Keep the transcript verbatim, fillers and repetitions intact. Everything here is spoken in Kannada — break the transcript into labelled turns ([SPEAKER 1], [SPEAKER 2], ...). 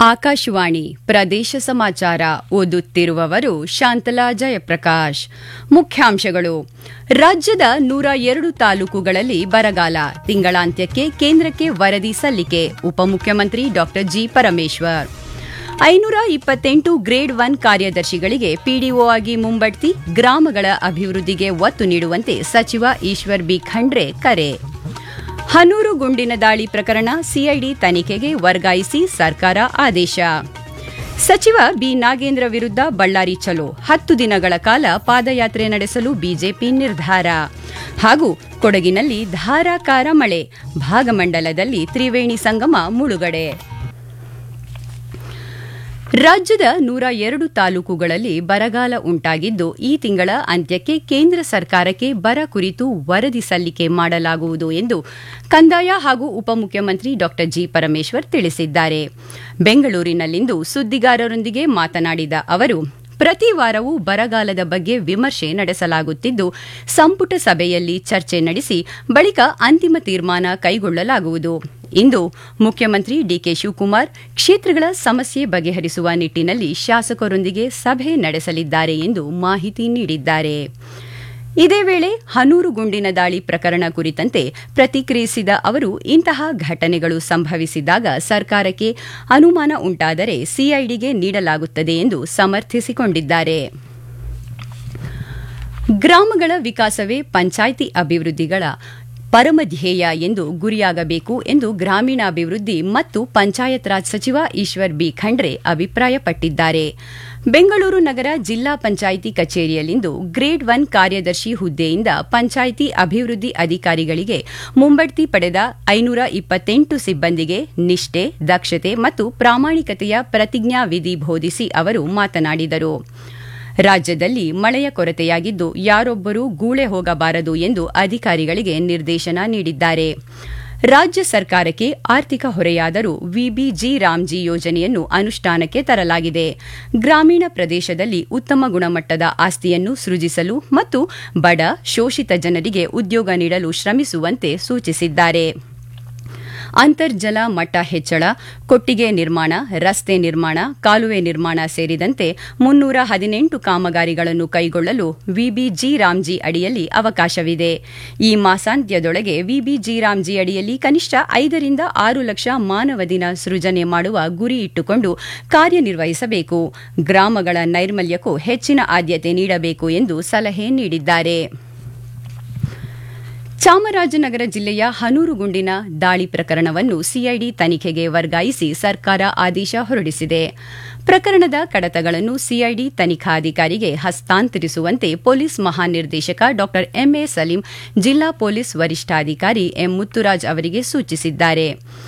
[SPEAKER 1] ಆಕಾಶವಾಣಿ ಪ್ರದೇಶ ಸಮಾಚಾರ ಓದುತ್ತಿರುವವರು ಶಾಂತಲಾ ಜಯಪ್ರಕಾಶ್. ಮುಖ್ಯಾಂಶಗಳು. ರಾಜ್ಯದ ನೂರ ಎರಡು ತಾಲೂಕುಗಳಲ್ಲಿ ಬರಗಾಲ, ತಿಂಗಳಾಂತ್ಯಕ್ಕೆ ಕೇಂದ್ರಕ್ಕೆ ವರದಿ ಸಲ್ಲಿಕೆ. ಉಪಮುಖ್ಯಮಂತ್ರಿ ಡಾ ಜಿ ಪರಮೇಶ್ವರ್. ಐನೂರ ಇಪ್ಪತ್ತೆಂಟು ಗ್ರೇಡ್ ಒನ್ ಕಾರ್ಯದರ್ಶಿಗಳಿಗೆ ಪಿಡಿಒ ಆಗಿ ಮುಂಬಡ್ತಿ, ಗ್ರಾಮಗಳ ಅಭಿವೃದ್ಧಿಗೆ ಒತ್ತು ನೀಡುವಂತೆ ಸಚಿವ ಈಶ್ವರ್ ಬಿ ಖಂಡ್ರೆ ಕರೆ. ಹನೂರು ಗುಂಡಿನ ದಾಳಿ ಪ್ರಕರಣ ಸಿಐಡಿ ತನಿಖೆಗೆ ವರ್ಗಾಯಿಸಿ ಸರ್ಕಾರ ಆದೇಶ. ಸಚಿವ ಬಿ ನಾಗೇಂದ್ರ ವಿರುದ್ಧ ಬಳ್ಳಾರಿ ಚಲೋ, ಹತ್ತು ದಿನಗಳ ಕಾಲ ಪಾದಯಾತ್ರೆ ನಡೆಸಲು ಬಿಜೆಪಿ ನಿರ್ಧಾರ. ಹಾಗೂ ಕೊಡಗಿನಲ್ಲಿ ಧಾರಾಕಾರ ಮಳೆ, ಭಾಗಮಂಡಲದಲ್ಲಿ ತ್ರಿವೇಣಿ ಸಂಗಮ ಮುಳುಗಡೆ. ರಾಜ್ಯದ ನೂರ ಎರಡು ತಾಲೂಕುಗಳಲ್ಲಿ ಬರಗಾಲ ಉಂಟಾಗಿದ್ದು, ಈ ತಿಂಗಳ ಅಂತ್ಯಕ್ಕೆ ಕೇಂದ್ರ ಸರ್ಕಾರಕ್ಕೆ ಬರ ಕುರಿತು ವರದಿ ಸಲ್ಲಿಕೆ ಮಾಡಲಾಗುವುದು ಎಂದು ಕಂದಾಯ ಹಾಗೂ ಉಪಮುಖ್ಯಮಂತ್ರಿ ಡಾ ಜಿ ಪರಮೇಶ್ವರ್ ತಿಳಿಸಿದ್ದಾರೆ. ಬೆಂಗಳೂರಿನಲ್ಲಿಂದು ಸುದ್ದಿಗಾರರೊಂದಿಗೆ ಮಾತನಾಡಿದ ಅವರು, ಪ್ರತಿ ವಾರವೂ ಬರಗಾಲದ ಬಗ್ಗೆ ವಿಮರ್ಶೆ ನಡೆಸಲಾಗುತ್ತಿದ್ದು, ಸಂಪುಟ ಸಭೆಯಲ್ಲಿ ಚರ್ಚೆ ನಡೆಸಿ ಬಳಿಕ ಅಂತಿಮ ತೀರ್ಮಾನ ಕೈಗೊಳ್ಳಲಾಗುವುದು. ಇಂದು ಮುಖ್ಯಮಂತ್ರಿ ಡಿಕೆ ಶಿವಕುಮಾರ್ ಕ್ಷೇತ್ರಗಳ ಸಮಸ್ಯೆ ಬಗೆಹರಿಸುವ ನಿಟ್ಟಿನಲ್ಲಿ ಶಾಸಕರೊಂದಿಗೆ ಸಭೆ ನಡೆಸಲಿದ್ದಾರೆ ಎಂದು ಮಾಹಿತಿ ನೀಡಿದ್ದಾರೆ. ಇದೇ ವೇಳೆ ಹನೂರು ಗುಂಡಿನ ದಾಳಿ ಪ್ರಕರಣ ಕುರಿತಂತೆ ಪ್ರತಿಕ್ರಿಯಿಸಿದ ಅವರು, ಇಂತಹ ಘಟನೆಗಳು ಸಂಭವಿಸಿದಾಗ ಸರ್ಕಾರಕ್ಕೆ ಅನುಮಾನ ಉಂಟಾದರೆ ಸಿಐಡಿಗೆ ನೀಡಲಾಗುತ್ತದೆ ಎಂದು ಸಮರ್ಥಿಸಿಕೊಂಡಿದ್ದಾರೆ. ಗ್ರಾಮಗಳ ವಿಕಾಸವೇ ಪಂಚಾಯಿತಿ ಅಭಿವೃದ್ಧಿಗಳ ಪರಮಧ್ಯೇಯ ಎಂದು ಗುರಿಯಾಗಬೇಕು ಎಂದು ಗ್ರಾಮೀಣಾಭಿವೃದ್ಧಿ ಮತ್ತು ಪಂಚಾಯತ್ ರಾಜ್ ಸಚಿವ ಈಶ್ವರ್ ಬಿ ಖಂಡ್ರೆ ಅಭಿಪ್ರಾಯಪಟ್ಟಿದ್ದಾರೆ. ಬೆಂಗಳೂರು ನಗರ ಜಿಲ್ಲಾ ಪಂಚಾಯಿತಿ ಕಚೇರಿಯಲ್ಲಿಂದು ಗ್ರೇಡ್ ಒನ್ ಕಾರ್ಯದರ್ಶಿ ಹುದ್ದೆಯಿಂದ ಪಂಚಾಯಿತಿ ಅಭಿವೃದ್ಧಿ ಅಧಿಕಾರಿಗಳಿಗೆ ಮುಂಬಡ್ತಿ ಪಡೆದ ಐನೂರ ಇಪ್ಪತ್ತೆಂಟು ಸಿಬ್ಬಂದಿಗೆ ನಿಷ್ಠೆ, ದಕ್ಷತೆ ಮತ್ತು ಪ್ರಾಮಾಣಿಕತೆಯ ಪ್ರತಿಜ್ಞಾ ವಿಧಿ ಬೋಧಿಸಿ ಅವರು ಮಾತನಾಡಿದರು. ರಾಜ್ಯದಲ್ಲಿ ಮಳೆಯ ಕೊರತೆಯಾಗಿದ್ದು, ಯಾರೊಬ್ಬರೂ ಗೂಳೆ ಹೋಗಬಾರದು ಎಂದು ಅಧಿಕಾರಿಗಳಿಗೆ ನಿರ್ದೇಶನ ನೀಡಿದ್ದಾರೆ. ರಾಜ್ಯ ಸರ್ಕಾರಕ್ಕೆ ಆರ್ಥಿಕ ಹೊರೆಯಾದರೂ ವಿಬಿಜಿ ರಾಮ್ಜಿ ಯೋಜನೆಯನ್ನು ಅನುಷ್ಠಾನಕ್ಕೆ ತರಲಾಗಿದೆ. ಗ್ರಾಮೀಣ ಪ್ರದೇಶದಲ್ಲಿ ಉತ್ತಮ ಗುಣಮಟ್ಟದ ಆಸ್ತಿಯನ್ನು ಸೃಜಿಸಲು ಮತ್ತು ಬಡ, ಶೋಷಿತ ಜನರಿಗೆ ಉದ್ಯೋಗ ನೀಡಲು ಶ್ರಮಿಸುವಂತೆ ಸೂಚಿಸಿದ್ದಾರೆ. ಅಂತರ್ಜಲ ಮಟ್ಟ ಹೆಚ್ಚಳ, ಕೊಟ್ಟಿಗೆ ನಿರ್ಮಾಣ, ರಸ್ತೆ ನಿರ್ಮಾಣ, ಕಾಲುವೆ ನಿರ್ಮಾಣ ಸೇರಿದಂತೆ ಮುನ್ನೂರ ಹದಿನೆಂಟು ಕಾಮಗಾರಿಗಳನ್ನು ಕೈಗೊಳ್ಳಲು ವಿಬಿಜಿ ರಾಮ್ಜಿ ಅಡಿಯಲ್ಲಿ ಅವಕಾಶವಿದೆ. ಈ ಮಾಸಾಂತ್ಯದೊಳಗೆ ವಿಬಿಜಿ ರಾಮ್ಜಿ ಅಡಿಯಲ್ಲಿ ಕನಿಷ್ಠ ಐದರಿಂದ ಆರು ಲಕ್ಷ ಮಾನವ ದಿನ ಸೃಜನೆ ಮಾಡುವ ಗುರಿ ಇಟ್ಟುಕೊಂಡು ಕಾರ್ಯನಿರ್ವಹಿಸಬೇಕು. ಗ್ರಾಮಗಳ ನೈರ್ಮಲ್ಯಕ್ಕೂ ಹೆಚ್ಚಿನ ಆದ್ಯತೆ ನೀಡಬೇಕು ಎಂದು ಸಲಹೆ ನೀಡಿದ್ದಾರೆ. ಚಾಮರಾಜನಗರ ಜಿಲ್ಲೆಯ ಹನೂರು ಗುಂಡಿನ ದಾಳಿ ಪ್ರಕರಣವನ್ನು ಸಿಐಡಿ ತನಿಖೆಗೆ ವರ್ಗಾಯಿಸಿ ಸರ್ಕಾರ ಆದೇಶ ಹೊರಡಿಸಿದೆ. ಪ್ರಕರಣದ ಕಡತಗಳನ್ನು ಸಿಐಡಿ ತನಿಖಾಧಿಕಾರಿಗೆ ಹಸ್ತಾಂತರಿಸುವಂತೆ ಪೊಲೀಸ್ ಮಹಾನಿರ್ದೇಶಕ ಡಾ ಎಂಎ ಸಲೀಂ ಜಿಲ್ಲಾ ಪೊಲೀಸ್ ವರಿಷ್ಠಾಧಿಕಾರಿ ಎಂ ಮುತ್ತುರಾಜ್ ಅವರಿಗೆ ಸೂಚಿಸಿದ್ದಾರೆ.